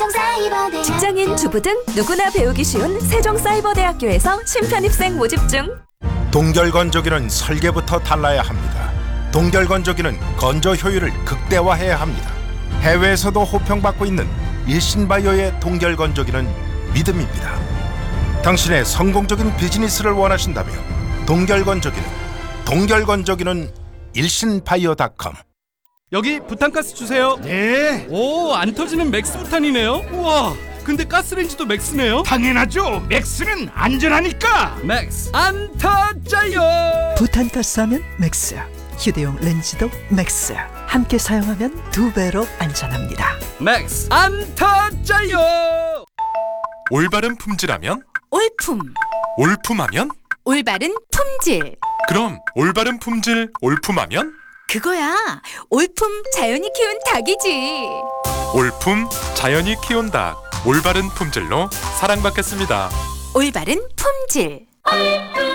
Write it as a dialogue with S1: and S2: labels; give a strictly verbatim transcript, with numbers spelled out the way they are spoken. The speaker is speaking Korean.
S1: 세종사이버대학.
S2: 직장인, 주부 등 누구나 배우기 쉬운 세종사이버대학교에서 신편입생 모집 중.
S3: 동결건조기는 설계부터 달라야 합니다. 동결건조기는 건조 효율을 극대화해야 합니다. 해외에서도 호평받고 있는 일신바이오의 동결건조기는 믿음입니다. 당신의 성공적인 비즈니스를 원하신다면 동결건조기는 동결건조기는 일신바이오닷컴.
S4: 여기 부탄가스 주세요.
S5: 네,
S4: 오, 안 터지는 맥스 부탄이네요. 우와, 근데 가스레인지도 맥스네요.
S5: 당연하죠. 맥스는 안전하니까.
S4: 맥스 안 터져요.
S6: 부탄가스 하면 맥스, 휴대용 렌즈도 맥스. 함께 사용하면 두 배로 안전합니다.
S4: 맥스 안 터져요.
S7: 올바른 품질하면?
S8: 올품,
S7: 올품하면?
S8: 올바른 품질.
S7: 그럼 올바른 품질 올품하면?
S8: 그거야, 올품 자연이 키운 닭이지.
S7: 올품 자연이 키운 닭, 올바른 품질로 사랑받겠습니다.
S8: 올바른 품질.
S1: 올품